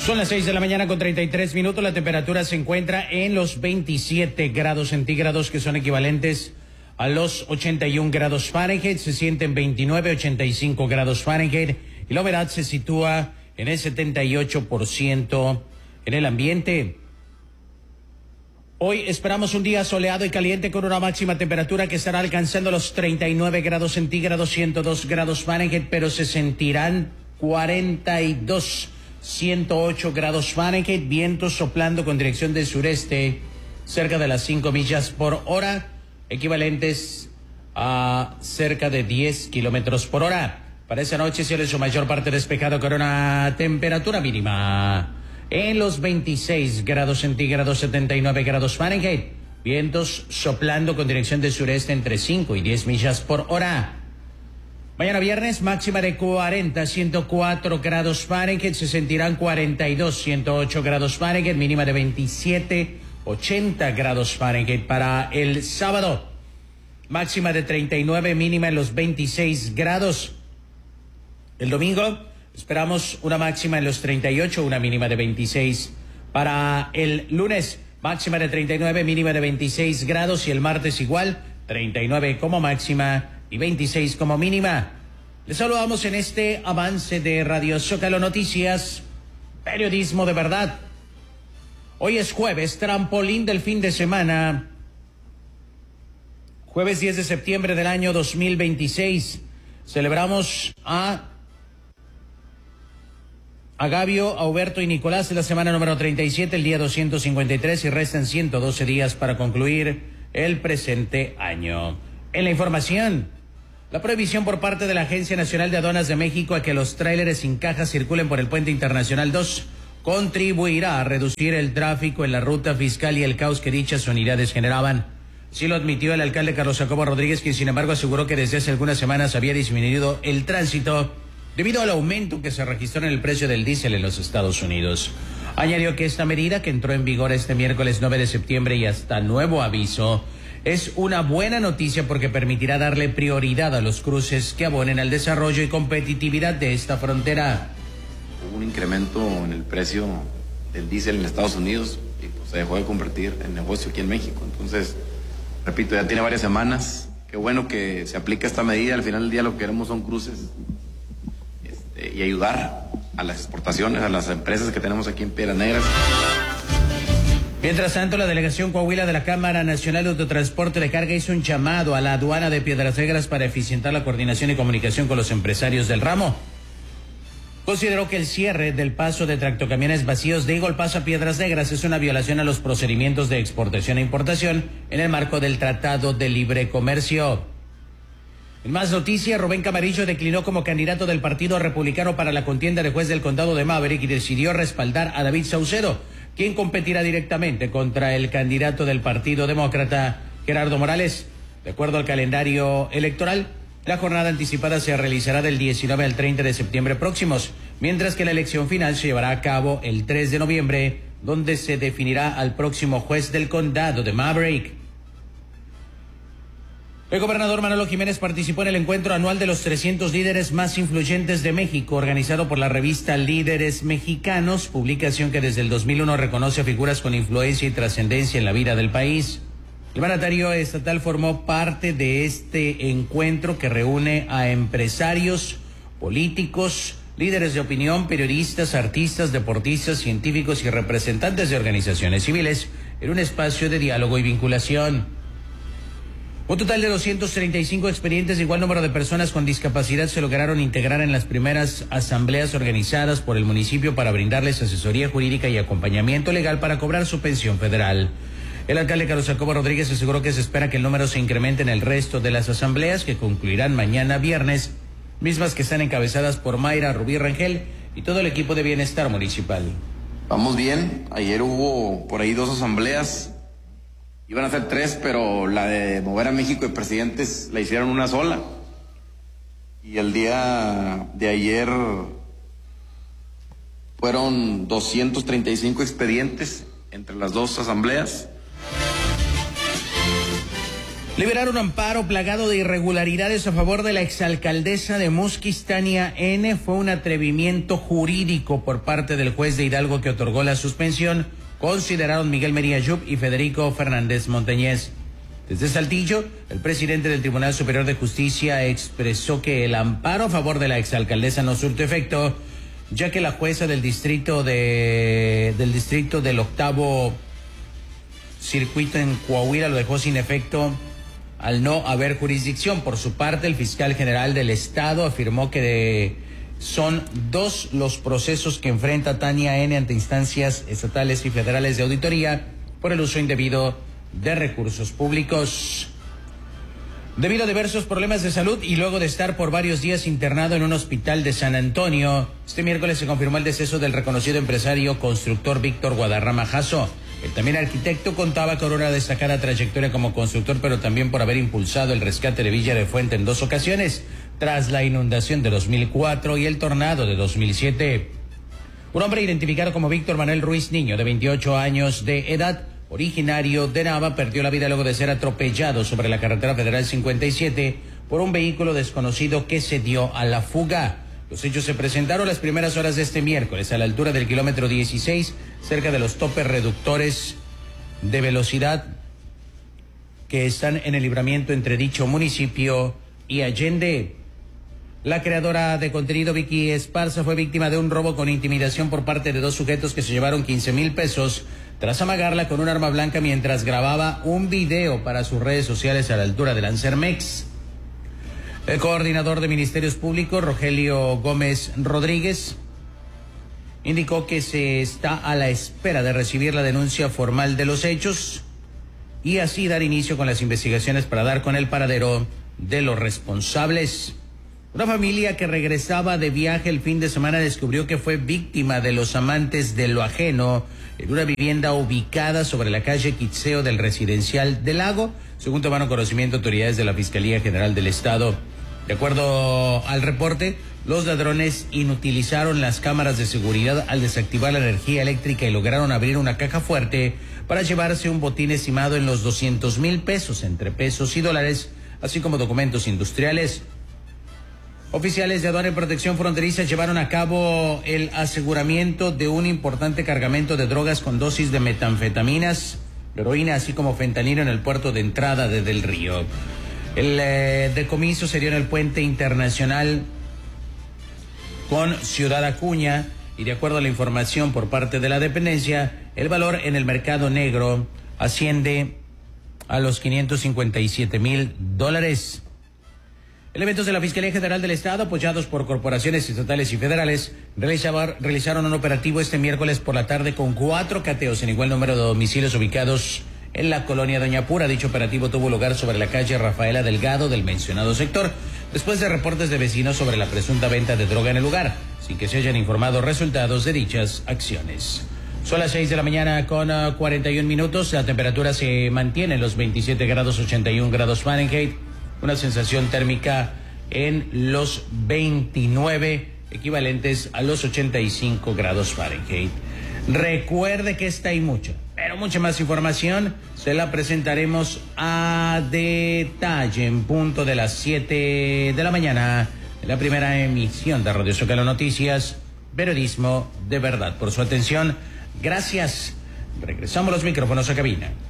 Son las 6 de la mañana con 33 minutos. La temperatura se encuentra en los 27 grados centígrados, que son equivalentes a los 81 grados Fahrenheit. Se sienten 29, 85 grados Fahrenheit. Y la humedad se sitúa en el 78% en el ambiente. Hoy esperamos un día soleado y caliente con una máxima temperatura que estará alcanzando los 39 grados centígrados, 102 grados Fahrenheit, pero se sentirán 42, 108 grados Fahrenheit, vientos soplando con dirección del sureste, cerca de las 5 millas por hora, equivalentes a cerca de 10 kilómetros por hora. Para esa noche, cielo en su mayor parte despejado con una temperatura mínima en los 26 grados centígrados, 79 grados Fahrenheit. Vientos soplando con dirección del sureste entre 5 y 10 millas por hora. Mañana viernes, máxima de 40, 104 grados Fahrenheit. Se sentirán 42, 108 grados Fahrenheit. Mínima de 27, 80 grados Fahrenheit. Para el sábado, máxima de 39, mínima en los 26 grados. El domingo esperamos una máxima en los 38, una mínima de 26. Para el lunes, máxima de 39, mínima de 26 grados. Y el martes igual, 39 como máxima y 26 como mínima. Les saludamos en este avance de Radio Zócalo Noticias, periodismo de verdad. Hoy es jueves, trampolín del fin de semana. Jueves 10 de septiembre del año 2026. Celebramos a Agavio, Auberto y Nicolás, en la semana número 37, el día 253, y restan 112 días para concluir el presente año. En la información, la prohibición por parte de la Agencia Nacional de Aduanas de México a que los tráileres sin caja circulen por el Puente Internacional 2 contribuirá a reducir el tráfico en la ruta fiscal y el caos que dichas unidades generaban. Así lo admitió el alcalde Carlos Jacobo Rodríguez, quien sin embargo aseguró que desde hace algunas semanas había disminuido el tránsito debido al aumento que se registró en el precio del diésel en los Estados Unidos. Añadió que esta medida, que entró en vigor este miércoles 9 de septiembre y hasta nuevo aviso, es una buena noticia porque permitirá darle prioridad a los cruces que abonen al desarrollo y competitividad de esta frontera. Hubo un incremento en el precio del diésel en Estados Unidos y pues se dejó de convertir en negocio aquí en México. Entonces, repito, ya tiene varias semanas. Qué bueno que se aplica esta medida. Al final del día lo que queremos son cruces y ayudar a las exportaciones, a las empresas que tenemos aquí en Piedras Negras. Mientras tanto, la delegación Coahuila de la Cámara Nacional de Autotransporte de Carga hizo un llamado a la aduana de Piedras Negras para eficientar la coordinación y comunicación con los empresarios del ramo. Consideró que el cierre del paso de tractocamiones vacíos de Eagle Paso a Piedras Negras es una violación a los procedimientos de exportación e importación en el marco del Tratado de Libre Comercio. En más noticias, Rubén Camarillo declinó como candidato del Partido Republicano para la contienda de juez del condado de Maverick y decidió respaldar a David Saucedo, quien competirá directamente contra el candidato del Partido Demócrata, Gerardo Morales. De acuerdo al calendario electoral, la jornada anticipada se realizará del 19 al 30 de septiembre próximos, mientras que la elección final se llevará a cabo el 3 de noviembre, donde se definirá al próximo juez del condado de Maverick. El gobernador Manolo Jiménez participó en el encuentro anual de los 300 líderes más influyentes de México, organizado por la revista Líderes Mexicanos, publicación que desde el 2001 reconoce a figuras con influencia y trascendencia en la vida del país. El mandatario estatal formó parte de este encuentro que reúne a empresarios, políticos, líderes de opinión, periodistas, artistas, deportistas, científicos y representantes de organizaciones civiles en un espacio de diálogo y vinculación. Un total de 235 expedientes de igual número de personas con discapacidad se lograron integrar en las primeras asambleas organizadas por el municipio para brindarles asesoría jurídica y acompañamiento legal para cobrar su pensión federal. El alcalde Carlos Jacobo Rodríguez aseguró que se espera que el número se incremente en el resto de las asambleas que concluirán mañana viernes, mismas que están encabezadas por Mayra Rubí Rangel y todo el equipo de bienestar municipal. Vamos bien, ayer hubo por ahí 2 asambleas. Iban a ser 3, pero la de mover a México de presidentes la hicieron una sola. Y el día de ayer fueron 235 expedientes entre las 2 asambleas. Liberaron un amparo plagado de irregularidades a favor de la exalcaldesa de Musquis, Tania N. Fue un atrevimiento jurídico por parte del juez de Hidalgo que otorgó la suspensión. Consideraron Miguel Mejía Yub y Federico Fernández Montañez. Desde Saltillo, el presidente del Tribunal Superior de Justicia expresó que el amparo a favor de la exalcaldesa no surte efecto, ya que la jueza del distrito del octavo circuito en Coahuila lo dejó sin efecto al no haber jurisdicción. Por su parte, el fiscal general del estado afirmó que son 2 los procesos que enfrenta Tania N. ante instancias estatales y federales de auditoría por el uso indebido de recursos públicos. Debido a diversos problemas de salud y luego de estar por varios días internado en un hospital de San Antonio, este miércoles se confirmó el deceso del reconocido empresario constructor Víctor Guadarrama Jasso. El también arquitecto contaba con una destacada trayectoria como constructor, pero también por haber impulsado el rescate de Villa de Fuente en 2 ocasiones, tras la inundación de 2004 y el tornado de 2007. Un hombre identificado como Víctor Manuel Ruiz Niño, de 28 años de edad, originario de Nava, perdió la vida luego de ser atropellado sobre la carretera federal 57 por un vehículo desconocido que se dio a la fuga. Los hechos se presentaron las primeras horas de este miércoles a la altura del kilómetro 16, cerca de los topes reductores de velocidad que están en el libramiento entre dicho municipio y Allende. La creadora de contenido Vicky Esparza fue víctima de un robo con intimidación por parte de 2 sujetos que se llevaron 15,000 pesos tras amagarla con un arma blanca mientras grababa un video para sus redes sociales a la altura de Lancermex. El coordinador de Ministerios Públicos, Rogelio Gómez Rodríguez, indicó que se está a la espera de recibir la denuncia formal de los hechos y así dar inicio con las investigaciones para dar con el paradero de los responsables. Una familia que regresaba de viaje el fin de semana descubrió que fue víctima de los amantes de lo ajeno en una vivienda ubicada sobre la calle Quitseo del Residencial del Lago, según tomaron conocimiento autoridades de la Fiscalía General del Estado. De acuerdo al reporte, los ladrones inutilizaron las cámaras de seguridad al desactivar la energía eléctrica y lograron abrir una caja fuerte para llevarse un botín estimado en los 200,000 pesos, entre pesos y dólares, así como documentos industriales. Oficiales de Aduana y Protección Fronteriza llevaron a cabo el aseguramiento de un importante cargamento de drogas con dosis de metanfetaminas, heroína, así como fentanilo en el puerto de entrada de Del Río. El decomiso se dio en el puente internacional con Ciudad Acuña y de acuerdo a la información por parte de la dependencia, el valor en el mercado negro asciende a los $557,000. Elementos de la Fiscalía General del Estado, apoyados por corporaciones estatales y federales, realizaron un operativo este miércoles por la tarde con 4 cateos en igual número de domicilios ubicados en la colonia Doña Pura. Dicho operativo tuvo lugar sobre la calle Rafaela Delgado del mencionado sector, después de reportes de vecinos sobre la presunta venta de droga en el lugar, sin que se hayan informado resultados de dichas acciones. Son las 6 de la mañana con 41 minutos. La temperatura se mantiene en los 27 grados 81 grados Fahrenheit. Una sensación térmica en los 29, equivalentes a los 85 grados Fahrenheit. Recuerde que esta y mucha, pero mucha más información se la presentaremos a detalle en punto de las 7 de la mañana en la primera emisión de Radio Zócalo Noticias, periodismo de verdad. Por su atención, gracias. Regresamos los micrófonos a cabina.